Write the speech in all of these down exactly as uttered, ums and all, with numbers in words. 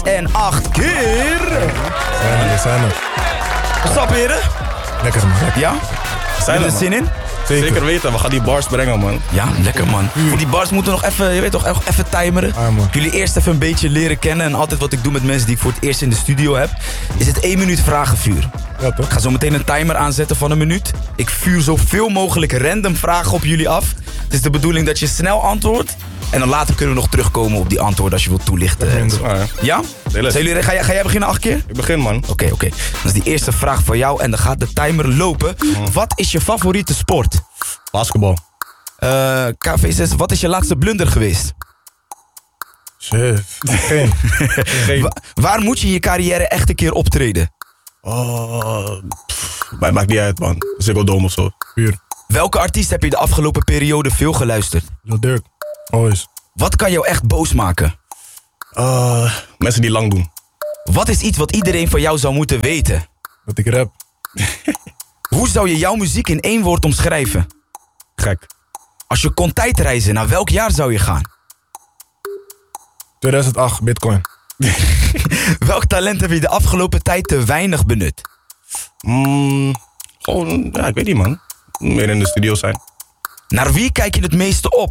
en acht keer. Zijn er, zijn er. What's up, heren? Lekker, man. Ja? Zijn er man. zin in? Zeker. Zeker weten, we gaan die bars brengen, man. Ja, lekker man. Voor die bars moeten we nog even, je weet toch, even timeren. Ah, man. Jullie eerst even een beetje leren kennen. En altijd wat ik doe met mensen die ik voor het eerst in de studio heb, is het één minuut vragenvuur. Ja, toch? Ik ga zo meteen een timer aanzetten van een minuut. Ik vuur zoveel mogelijk random vragen op jullie af. Het is de bedoeling dat je snel antwoordt. En dan later kunnen we nog terugkomen op die antwoorden als je wilt toelichten. En zo. Ah, ja. Ja? Deel Zijn jullie, ga, jij, ga jij beginnen acht keer? Ik begin, man. Oké, okay, oké. Okay. Dat is die eerste vraag voor jou en dan gaat de timer lopen. Mm. Wat is je favoriete sport? Basketbal. Uh, K V zes, wat is je laatste blunder geweest? Shit. Geen. Geen. Wa- waar moet je in je carrière echt een keer optreden? Oh, pff, maar het maakt niet uit, man. Ziggo Dome of zo. Puur. Welke artiest heb je de afgelopen periode veel geluisterd? Lil Durk. Always. Wat kan jou echt boos maken? Uh, mensen die lang doen. Wat is iets wat iedereen van jou zou moeten weten? Dat ik rap. Hoe zou je jouw muziek in één woord omschrijven? Gek. Als je kon tijdreizen, naar welk jaar zou je gaan? tweeduizend acht, Bitcoin. Welk talent heb je de afgelopen tijd te weinig benut? Mm, gewoon, ja, ik weet niet, man. Meer in de studio zijn. Naar wie kijk je het meeste op?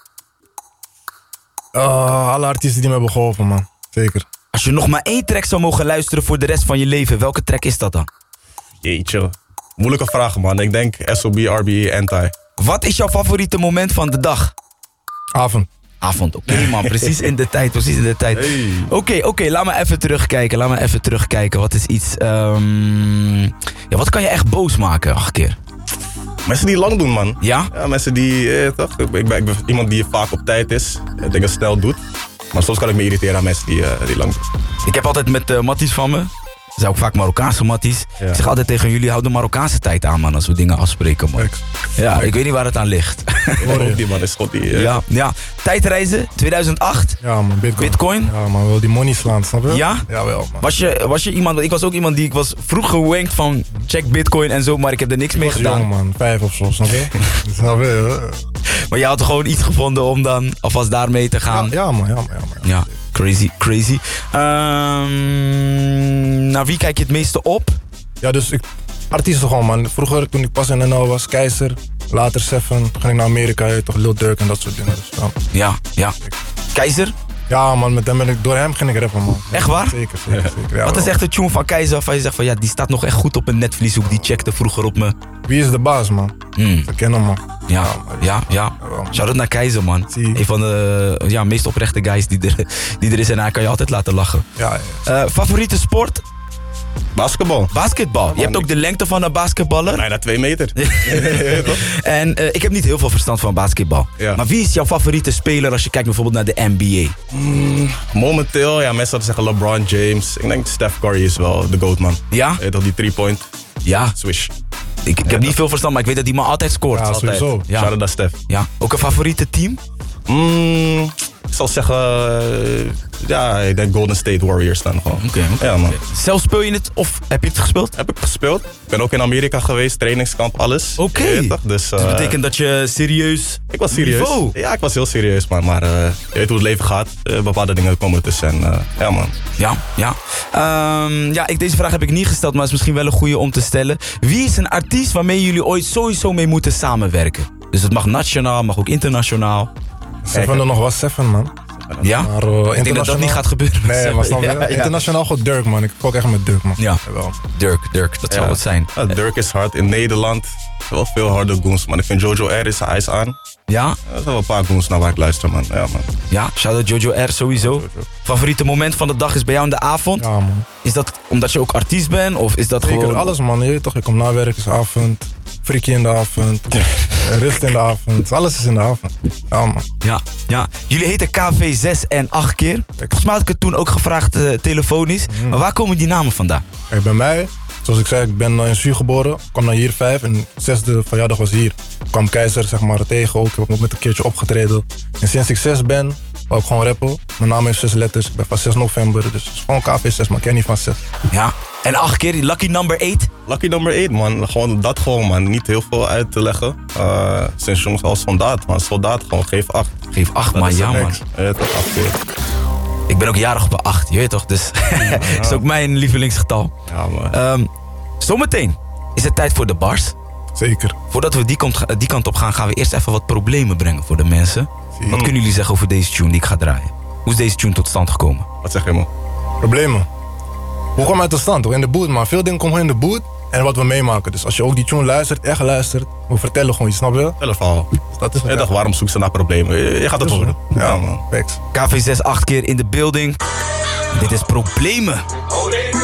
Uh, alle artiesten die me hebben geholpen, man. Zeker. Als je nog maar één track zou mogen luisteren voor de rest van je leven, welke track is dat dan? Jeetje. Moeilijke vragen, man. Ik denk S O B, R B E, Anti. Wat is jouw favoriete moment van de dag? Avond. Avond, oké okay, man, precies in de tijd, precies in de tijd. Oké, Hey. oké, okay, okay, laat me even terugkijken, laat me even terugkijken. Wat is iets, um... ja, wat kan je echt boos maken, acht keer? Mensen die lang doen, man. Ja? Ja, mensen die, eh, toch? Ik ben, ik, ben, ik ben iemand die vaak op tijd is. Ik denk het snel doet. Maar soms kan ik me irriteren aan mensen die, uh, die lang doen. Ik heb altijd met uh, matties van me, dat zijn ook vaak Marokkaanse matties. Ja. Ik zeg altijd tegen jullie, hou de Marokkaanse tijd aan, man, als we dingen afspreken, man. Kijk. Ja, ik weet niet waar het aan ligt. Ook die man is gewoon die... Uh, Ja, ja. Tijdreizen, tweeduizend acht. Ja, man. Bitcoin. Bitcoin? Ja, man. Wil die money slaan, snap je? Ja? Jawel, man. Was je, was je iemand, ik was ook iemand die, ik was vroeg gewankt van check Bitcoin en zo, maar ik heb er niks Ik mee was gedaan. jong, man. Vijf of zo, snap je? Snap je? Maar je had gewoon iets gevonden om dan alvast daarmee te gaan. Ja, ja, man. Ja, man. Ja, man. Ja. Ja, crazy, crazy. Um, naar wie kijk je het meeste op? Ja, dus ik... Artiesten gewoon, man. Vroeger, toen ik pas in N L was, Keizer. Later Seven. Toen ging ik naar Amerika, je, toch Lil Durk en dat soort dingen. Dus, ja. Ja, ja. Keizer? ja, man. Met hem ben ik, door hem ging ik rappen, man. Echt waar? Zeker, zeker, zeker. Ja, Wat is wel. echt de tune van Keizer waarvan je zegt van ja, die staat nog echt goed op een netvlieshoek. Die checkte vroeger op me. Wie is de baas, man? Hmm. We kennen hem, man. Ja, man. ja, ja. Jawel. Shout-out naar Keizer, man. Zie. Een van de ja, meest oprechte guys die er, die er is en hij kan je altijd laten lachen. Ja, ja. Uh, favoriete sport? Basketbal. Basketbal. Je hebt ook de lengte van een basketballer. Bijna twee meter. En uh, ik heb niet heel veel verstand van basketbal. Ja. Maar wie is jouw favoriete speler als je kijkt bijvoorbeeld naar de N B A? Mm, momenteel, ja, mensen zouden zeggen LeBron James. Ik denk Steph Curry is wel de GOAT, man. Ja? Je toch die three-point Ja. swish. Ik, ik heb niet veel verstand, maar ik weet dat die man altijd scoort. Ja, altijd. sowieso. Ja. Shout-out naar Steph. Ja. Ook een favoriete team? Mm, ik zal zeggen, uh, ja, ik denk Golden State Warriors dan gewoon. Oké, oké. Ja, man. Zelf speel je het of heb je het gespeeld? Heb ik gespeeld. Ik ben ook in Amerika geweest, trainingskamp, alles. Oké. Je weet toch? Dus, uh, Dat betekent dat je serieus ik was serieus. niveau. Ja, ik was heel serieus, man. Maar uh, je weet hoe het leven gaat. Uh, bepaalde dingen komen tussen. En, uh, ja, man. Ja, ja. Um, ja ik, deze vraag heb ik niet gesteld, maar het is misschien wel een goede om te stellen. Wie is een artiest waarmee jullie ooit sowieso mee moeten samenwerken? Dus het mag nationaal, mag ook internationaal. Seven er nog was Seven, man. Ja? Maar, uh, Ik denk dat dat niet gaat gebeuren. Nee, maar snap je? Ja, ja. Internationaal gewoon Durk, man. Ik fok echt met Durk, man. Ja. Jawel. Dirk, Dirk, dat Ja. zal het zijn. Ja, Dirk is hard. In Nederland wel veel harde goons, man. Ik vind Jojo R is hij is aan. Ja? Er zijn wel een paar goons naar waar ik luister, man. Ja, man. Ja, shout-out Jojo R sowieso. Favoriete moment van de dag is bij jou in de avond? Ja, man. Is dat omdat je ook artiest bent of is dat Zeker, gewoon... alles, man. Je weet toch, ik kom na werk, is avond. Frikkie in de avond. Rust in de avond. Alles is in de avond. Ja, man. Ja, ja. Jullie heten K V zes en acht keer. Volgens mij had ik het toen ook gevraagd uh, telefonisch. Mm. Maar waar komen die namen vandaan? Kijk, bij mij, zoals ik zei, ik ben in Zuur geboren. Ik kwam naar hier vijf en de zesde verjaardag was hier. Ik kwam Keizer, zeg maar, tegen ook. Ik heb ook met een keertje opgetreden. En sinds ik zes ben, wou ik gewoon rappen. Mijn naam heeft zes letters. Ik ben van zes november, dus het is gewoon K V zes, maar ik ken niet van zes. Ja. En acht keer, die lucky number eight. Lucky number acht, man. Gewoon dat gewoon, man. Niet heel veel uit te leggen. Uh, sinds jongens als soldaat, man. Soldaat gewoon, geef acht. Geef acht, Dat man. is Ja, man. niks. Ja, toch acht keer. Ik ben ook jarig op een acht, je weet toch? Dus dat is ook mijn lievelingsgetal. Ja, man. Um, zometeen is het tijd voor de bars. Zeker. Voordat we die kant, die kant op gaan, gaan we eerst even wat problemen brengen voor de mensen. Zie je. Wat kunnen jullie zeggen over deze tune die ik ga draaien? Hoe is deze tune tot stand gekomen? Wat zeg je, man? Problemen. Hoe kwam hij tot stand? Toch in de boot, man. Veel dingen komen gewoon in de boot en wat we meemaken. Dus als je ook die tune luistert, echt luistert, we vertellen gewoon, je snap je? Stel een verhaal. Dus dat is Ik dacht, waarom zoek ze naar problemen? Je, je gaat het horen. Ja, man. Facts. K V zes acht keer in de building. Dit is Problemen.